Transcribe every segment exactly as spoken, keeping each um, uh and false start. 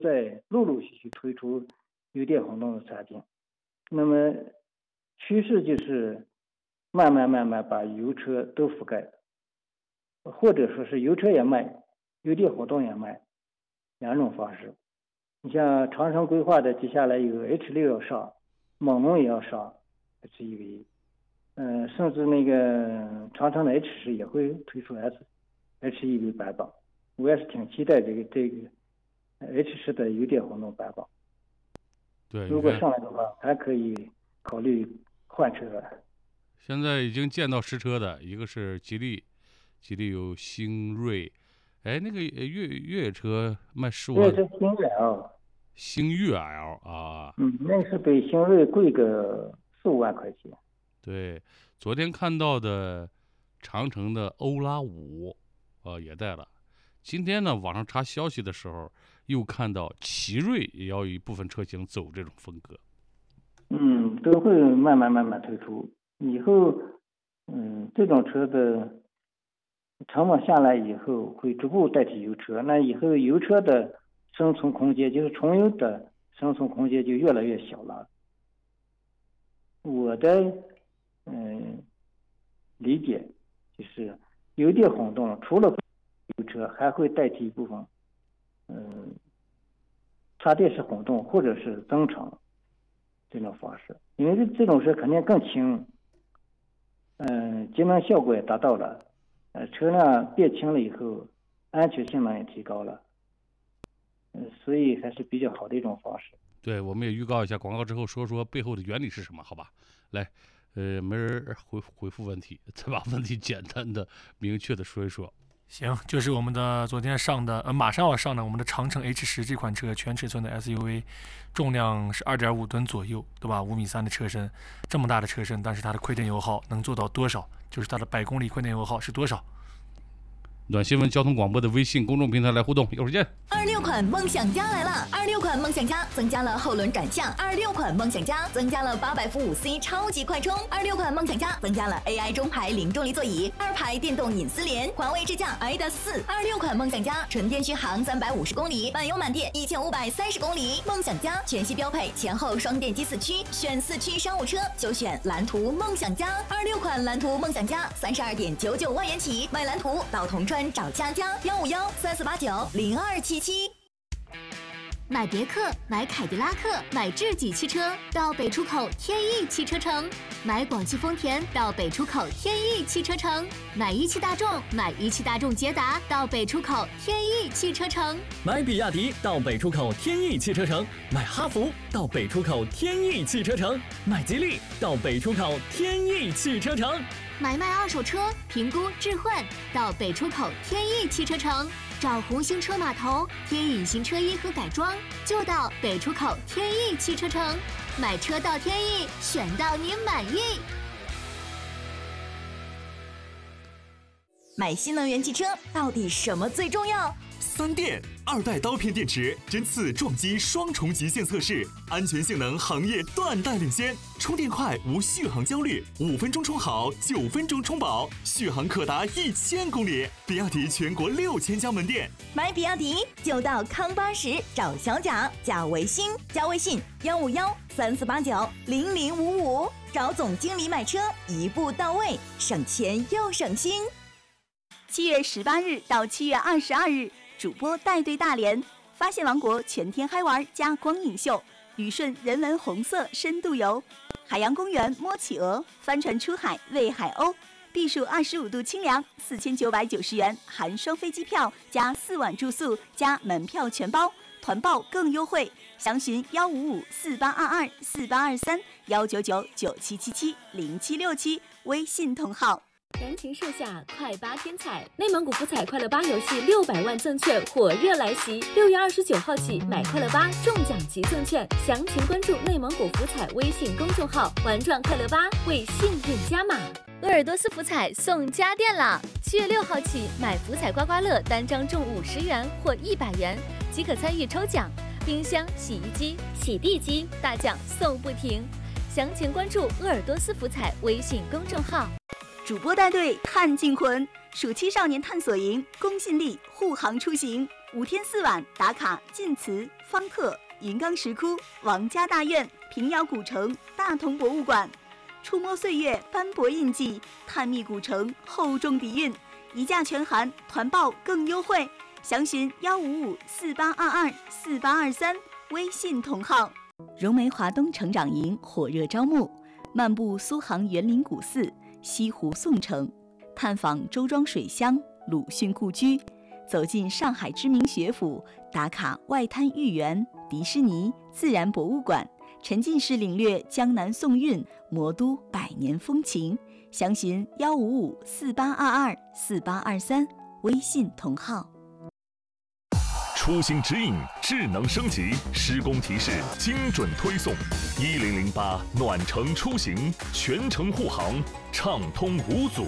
在陆陆续续推出油电混动的产品。那么趋势就是慢慢慢慢把油车都覆盖，或者说是油车也卖，油电混动也卖，两种方式。你像长城规划的接下来有 H 六 要上，猛龙也要上 H E V， 嗯、呃，甚至那个长城的 H 十也会推出 S H E V 版本。我也是挺期待这个这个 H 十的油电混动版本。 对， 如果上来的话，还可以考虑换车。 现在已经见到实车的一个是吉利，吉利有星锐，哎，那个越越野车卖十五万。 这是星越 L， 星越 L 啊， 嗯，那是比星锐贵个四五万块钱。 对，昨天看到的长城的欧拉五，呃，也带了。今天呢，网上查消息的时候，又看到奇瑞也要有一部分车型走这种风格。 嗯，都会慢慢慢慢推出。以后，嗯，这种车的成本下来以后，会逐步代替油车。那以后油车的生存空间，就是重油的生存空间就越来越小了。我的嗯理解就是，油电混动除了油车，还会代替一部分嗯插电式混动或者是增程这种方式，因为这种车肯定更轻，嗯，节能效果也达到了，呃，车辆变轻了以后，安全性能也提高了，嗯，所以还是比较好的一种方式。 对，我们也预告一下广告之后说说背后的原理是什么，好吧？来，呃，没人回回复问题，再把问题简单的、明确的说一说。 行，就是我们的昨天上的，呃，马上要上的我们的长城 H 十这款车，全尺寸的 S U V， 重量是 二点五吨左右，对吧？五米三的车身，这么大的车身，但是它的亏电油耗能做到多少？就是它的百公里亏电油耗是多少？ 暖新闻交通广播的微信公众平台来互动，一会儿见。 二六款梦想家来了！二六款梦想家增加了后轮转向，二六款梦想家增加了八百伏五 C 超级快充，二六款梦想家增加了 A I 中排零重力座椅，二排电动隐私联，环卫支架 I D A S 四。二六款梦想家纯电续航三百五十公里，满油满电一千五百三十公里。梦想家全系标配前后双电机四驱，选四驱商务车就选蓝图梦想家。二六款蓝图梦想家三十二点九九万元起，买蓝图到铜川找佳佳，幺五幺三四八九零二七七。 买别克，买凯迪拉克，买智己汽车到北出口天翼汽车城；买广汽丰田到北出口天翼汽车城；买一汽大众，买一汽大众捷达到北出口天翼汽车城； 买比亚迪到北出口天翼汽车城；买哈弗到北出口天翼汽车城；买吉利到北出口天翼汽车城； 买卖二手车，评估置换到北出口天翼汽车城。找红星车码头贴隐形车衣和改装，就到北出口天翼汽车城。买车到天翼，选到你满意。 买新能源汽车到底什么最重要？ 三电二代刀片电池针刺撞击双重极限测试，安全性能行业断代领先，充电快无续航焦虑，五分钟充好，九分钟充饱，续航可达一千公里。比亚迪全国六千家门店， 买比亚迪就到康巴什找小贾，加微信，加微信幺五幺三四八九零零五五，找总经理买车，一步到位，省钱又省心。七月十八日到七月二十二日。主播带队大连，发现王国全天嗨玩加光影秀，旅顺人文红色深度游，海洋公园摸企鹅，帆船出海喂海鸥，避暑二十五度清凉，四千九百九十元含双飞机票加四晚住宿加门票全包，团报更优惠，详询幺五五四八二二四八二三幺九九九七七七零七六七微信同号。 燃情盛夏，快八天彩！内蒙古福彩快乐八游戏六百万赠券火热来袭，六月二十九号起买快乐八中奖即赠券，详情关注内蒙古福彩微信公众号，玩转快乐八为幸运加码。 鄂尔多斯福彩送家电啦！七月六号起买福彩刮刮乐单张中五十元或一百元即可参与抽奖，冰箱、洗衣机、洗地机大奖送不停。详情关注鄂尔多斯福彩微信公众号。 主播带队看尽魂，暑期少年探索营，公信力护航出行。 五天四晚打卡晋祠、方特、银冈石窟、王家大院、平遥古城、大同博物馆，触摸岁月斑驳印记，探秘古城厚重底蕴，一价全含，团报更优惠，详询幺五五四八二二四八二三，微信同号。融媒华东成长营火热招募，漫步苏杭园林古寺、西湖宋城，探访周庄水乡、鲁迅故居，走进上海知名学府，打卡外滩豫园、迪士尼、自然博物馆，沉浸式领略江南宋韵、魔都百年风情。详询幺五五四八二二四八二三，微信同号。 出行指引智能升级，施工提示精准推送。一零零八暖城出行，全程护航，畅通无阻。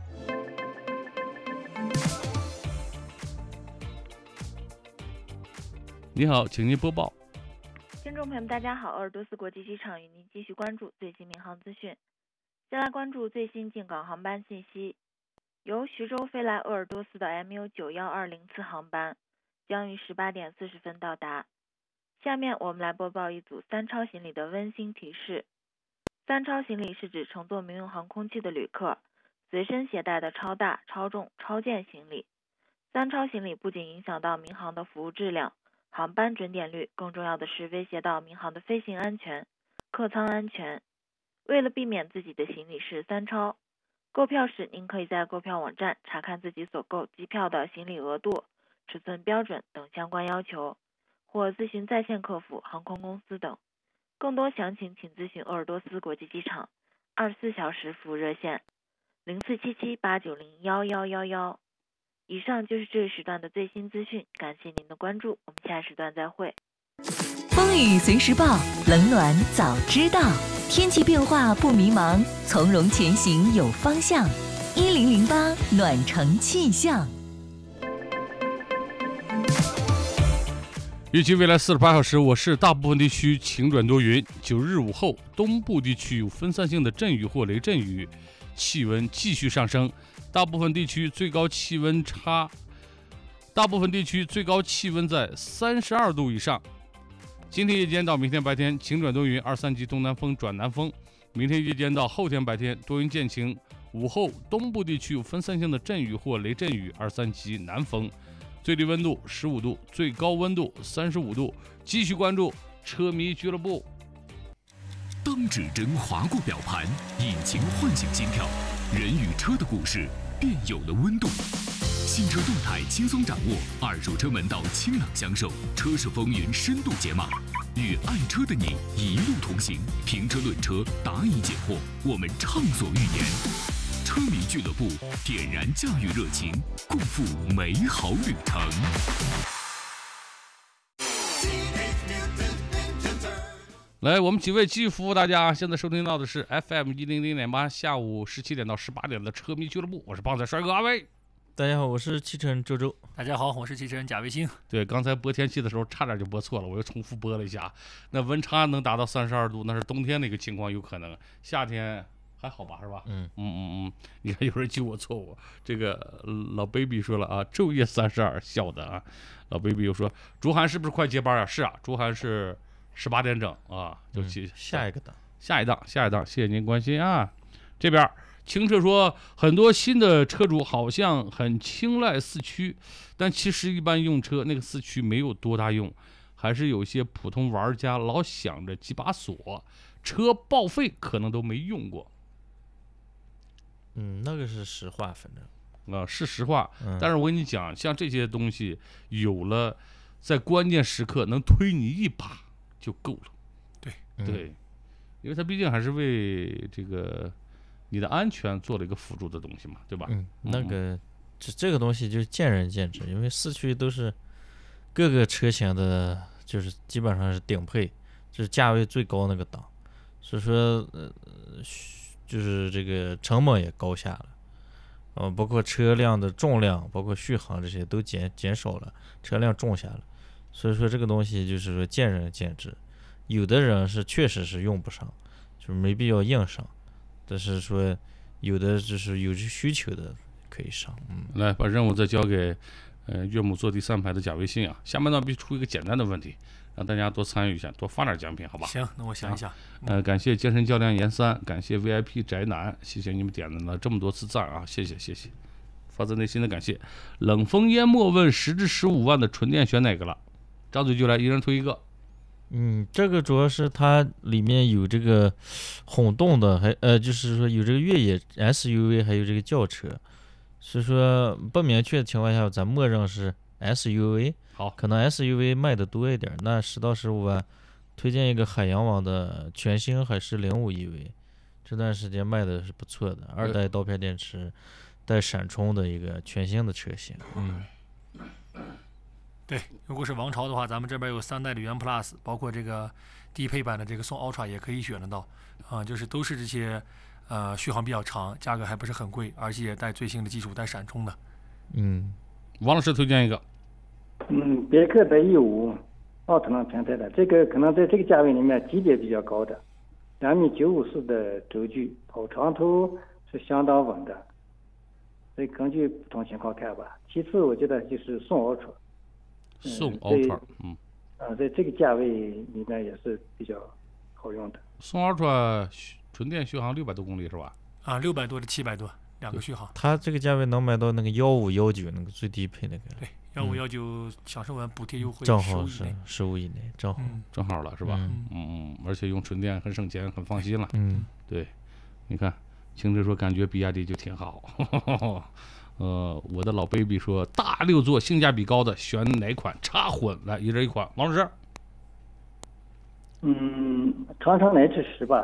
你好，请您播报。 听众朋友们，大家好，鄂尔多斯国际机场与您继续关注最新民航资讯。先来关注最新进港航班信息。由徐州飞来鄂尔多斯的 M U 九一二零次航班将于十八点四十分到达。下面我们来播报一组三超行李的温馨提示。三超行李是指乘坐民用航空器的旅客随身携带的超大、超重、超件行李。三超行李不仅影响到民航的服务质量、航班准点率，更重要的是威胁到民航的飞行安全、客舱安全。为了避免自己的行李是三超，购票时您可以在购票网站查看自己所购机票的行李额度、尺寸标准等相关要求，或咨询在线客服、航空公司等。更多详情请咨询鄂尔多斯国际机场二十四小时服务热线零四七七八九零幺幺幺幺。以上就是这一时段的最新资讯，感谢您的关注，我们下时段再会。 风雨随时报，冷暖早知道，天气变化不迷茫，从容前行有方向。一零零八暖城气象。 预计未来四十八小时，我市大部分地区晴转多云。九日午后，东部地区有分散性的阵雨或雷阵雨，气温继续上升。大部分地区最高气温差，大部分地区最高气温在三十二度以上。今天夜间到明天白天晴转多云，二三级东南风转南风。明天夜间到后天白天多云见晴，午后东部地区有分散性的阵雨或雷阵雨，二三级南风。最低温度十五度，最高温度三十五度。继续关注车迷俱乐部。 当指针划过表盘，引擎唤醒心跳，人与车的故事便有了温度。新车动态轻松掌握，二手车门道清朗相授，车市风云深度解码，与爱车的你一路同行。评车论车，答疑解惑，我们畅所欲言。车迷俱乐部点燃驾驭热情，共赴美好旅程。 来，我们几位继续服务大家。现在收听到的是 F M 一零零点八，下午十七点到十八点的车迷俱乐部，我是棒仔帅哥阿威。 大家好，我是汽车人周周。大家好，我是汽车人贾维新。 对，刚才播天气的时候差点就播错了，我又重复播了一下。那温差能达到三十二度，那是冬天的一个情况，有可能夏天还好吧，是吧？ 嗯嗯嗯嗯，你看有人纠我错误，这个老 baby 说了啊，昼夜三十二，笑的啊。老 baby 又说，竹涵是不是快接班啊？是啊，竹涵是十八点整啊，就去、 嗯、下一个档， 下一档，下一档，谢谢您关心啊。这边清澈说，很多新的车主好像很青睐四驱，但其实一般用车那个四驱没有多大用，还是有些普通玩家老想着几把锁，车报废可能都没用过。 嗯，那个是实话，反正啊、呃、是实话、 嗯。 但是我跟你讲，像这些东西，有了在关键时刻能推你一把就够了。 对对、 嗯， 因为它毕竟还是为这个你的安全做了一个辅助的东西嘛，对吧？ 嗯，那个这这个东西就见仁见智，因为四驱都是各个车型的，就是基本上是顶配，就是价位最高那个档，所以说呃。就是这个成本也高下了，呃，包括车辆的重量，包括续航这些都减减少了，车辆重下了，所以说这个东西就是说见仁见智，有的人是确实是用不上，就是没必要硬上，但是说有的就是有这需求的可以上。嗯， 来把任务再交给呃，岳母坐第三排的贾维信啊。下半段必须出一个简单的问题，让大家多参与一下，多发点奖品，好吧？ 行，那我想一想。 啊、呃，感谢健身教练严三，感谢 V I P 宅男，谢谢你们点了这么多次赞啊，谢谢谢谢，发自内心的感谢。冷风淹没问十至十五万的纯电选哪个了？张嘴就来，一人推一个。 嗯，这个主要是它里面有这个混动的，还呃，就是说有这个越野 S U V， 还有这个轿车，所以说不明确的情况下，咱默认是 S U V。 好， 可能 S U V 卖的多一点，那十到十五万，推荐一个海洋网的全新海狮零五 E V， 这段时间卖的是不错的，二代刀片电池，带闪充的一个全新的车型。嗯。 对，如果是王朝的话，咱们这边有三代的元 Plus， 包括这个低配版的这个宋 Ultra 也可以选得到，啊、呃，就是都是这些，呃，续航比较长，价格还不是很贵，而且也带最新的技术，带闪充的。 嗯， 王老师推荐一个。 嗯，别克的 E 五奥特曼平台的，这个可能在这个价位里面级别比较高的，两米九五四的轴距，跑长途是相当稳的，所以根据不同情况看吧。其次，我觉得就是宋 Ultra。 宋 Ultra， 嗯， 啊，在这个价位里面也是比较好用的。 宋 Ultra 纯电续航六百多公里是吧？ 啊，六百多的七百多，两个续航。 它这个价位能买到那个幺五幺九那个最低配那个。 对，幺五幺九享受完补贴优惠， 正好是十五以内，正好、 嗯、 正好了是吧？嗯 嗯, 嗯，而且用纯电很省钱，很放心了。 嗯， 对，你看，青志说感觉比亚迪就挺好。呵呵呵呃，我的老 baby 说大六座性价比高的选哪款？插混来，一人一款。王老师， 嗯，长城 H 十吧。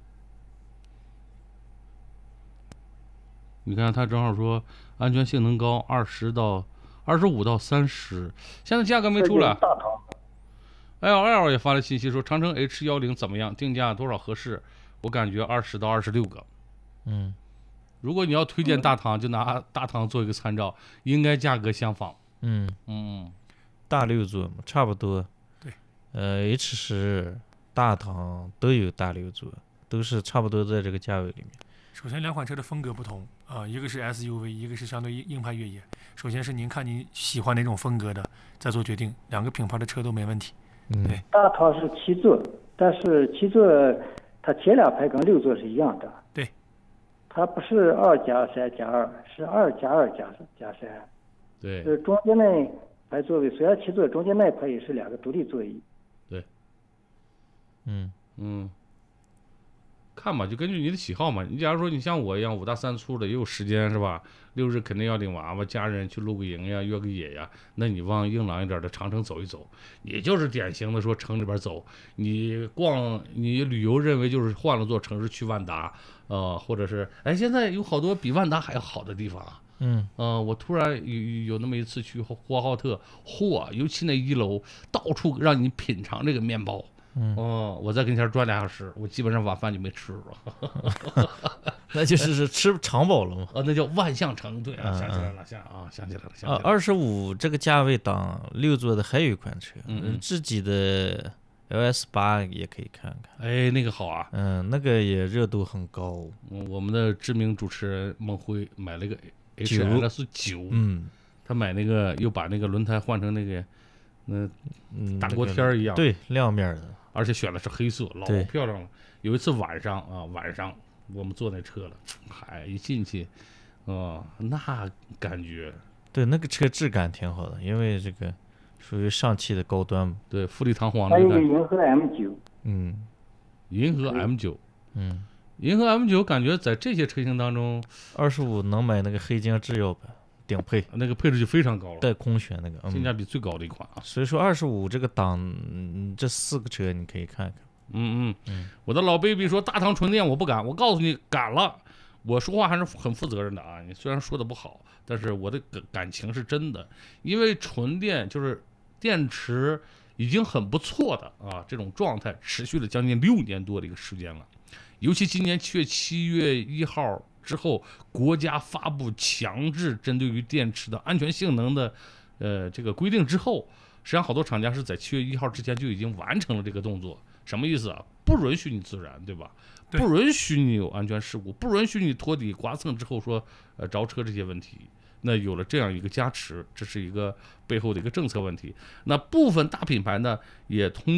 你看他正好说安全性能高，二十到二十五到三十，现在价格没出来。L L 也发了信息说长城 H 一零怎么样？定价多少合适？我感觉二十到二十六个。 嗯。 如果你要推荐大唐，就拿大唐做一个参照，应该价格相仿。 嗯嗯， 大六座嘛，差不多。 对， 呃 ，H 十、大唐都有大六座，都是差不多在这个价位里面。 首先，两款车的风格不同啊、呃，一个是 S U V， 一个是相对硬派越野。首先是您看您喜欢哪种风格的，再做决定。两个品牌的车都没问题。 嗯， 对。 大唐是七座，但是七座它前两排跟六座是一样的。 对。 它不是二加三加二，是二加二加加三。 对。 就是中间那排座位，虽然七座，中间那一排也是两个独立座椅。 对。 嗯嗯。看吧，就根据你的喜好嘛。你假如说你像我一样五大三粗的，也有时间是吧？六日肯定要领娃娃，家人去露个营呀，约个野呀，那你往硬朗一点的长城走一走，也就是典型的说城里边走，你逛你旅游认为就是换了座城市去万达，呃，或者是哎现在有好多比万达还要好的地方啊。 嗯， 呃，我突然有有那么一次去呼和浩特，嚯，尤其那一楼到处让你品尝这个面包。 嗯， 哦，我在跟前转俩小时，我基本上晚饭就没吃了。 那就是是吃尝饱了嘛。 啊，那叫万象城，对啊， 嗯、 想起来了，想啊，想起来了，想起来了。 啊，二十五这个价位档六座的还有一款车， 嗯， 自己的 L S 八也可以看看。 哎，那个好啊， 嗯，那个也热度很高。 嗯，我们的知名主持人孟辉买了个 H S 九， 嗯， 他买那个又把那个轮胎换成那个那大锅贴一样， 对，亮面的。 而且选的是黑色，老漂亮了。有一次晚上啊，晚上我们坐那车了，嗨，一进去，啊、呃，那感觉， 对，那个车质感挺好的，因为这个属于上汽的高端嘛。 对，富丽堂皇的。 还有个银河 M 九， 嗯， 银河 M 九， 嗯， 银河 M 九感觉在这些车型当中， 二十五能买那个黑金制药版。顶配那个配置就非常高了， 带空悬那个， 性价比最高的一款啊。 所以说二十五这个档，嗯，这四个车你可以看看。 嗯嗯嗯，我的老 baby 说大唐纯电我不敢，我告诉你敢了。我说话还是很负责任的啊，你虽然说的不好，但是我的感情是真的，因为纯电就是电池已经很不错的啊，这种状态持续了将近六年多的一个时间了，尤其今年七月七月一号。之后，国家发布强制针对于电池的安全性能的，呃，这个规定之后，实际上好多厂家是在七月一号之前就已经完成了这个动作。什么意思啊？不允许你自燃，对吧？ 对， 不允许你有安全事故，不允许你托底刮蹭之后说呃着车这些问题。 那有了这样一个加持，这是一个背后的一个政策问题。那部分大品牌呢，也通